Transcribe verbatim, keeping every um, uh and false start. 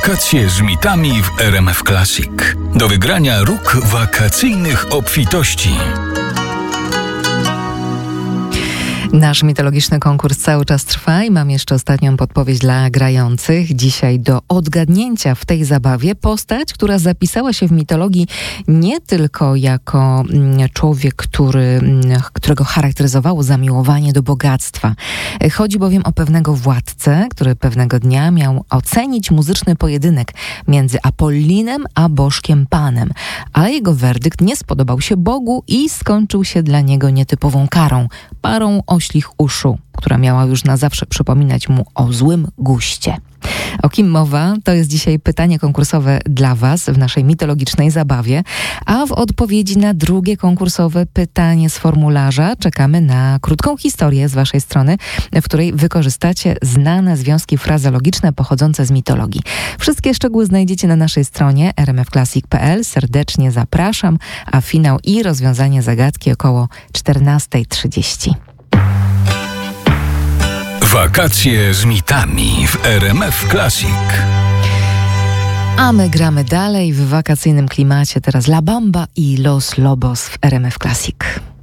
Wakacje z mitami w R M F Classic. Do wygrania róg wakacyjnych obfitości. Nasz mitologiczny konkurs cały czas trwa i mam jeszcze ostatnią podpowiedź dla grających. Dzisiaj do odgadnięcia w tej zabawie postać, która zapisała się w mitologii nie tylko jako człowiek, który, którego charakteryzowało zamiłowanie do bogactwa. Chodzi bowiem o pewnego władcę, który pewnego dnia miał ocenić muzyczny pojedynek między Apollinem a bożkiem Panem, ale jego werdykt nie spodobał się Bogu i skończył się dla niego nietypową karą, parą oślich uszu, która miała już na zawsze przypominać mu o złym guście. O kim mowa? To jest dzisiaj pytanie konkursowe dla Was w naszej mitologicznej zabawie, a w odpowiedzi na drugie konkursowe pytanie z formularza czekamy na krótką historię z Waszej strony, w której wykorzystacie znane związki frazeologiczne pochodzące z mitologii. Wszystkie szczegóły znajdziecie na naszej stronie r m f classic kropka p l. Serdecznie zapraszam, a finał i rozwiązanie zagadki około czternasta trzydzieści. Wakacje z mitami w R M F Classic. A my gramy dalej w wakacyjnym klimacie. Teraz La Bamba i Los Lobos w R M F Classic.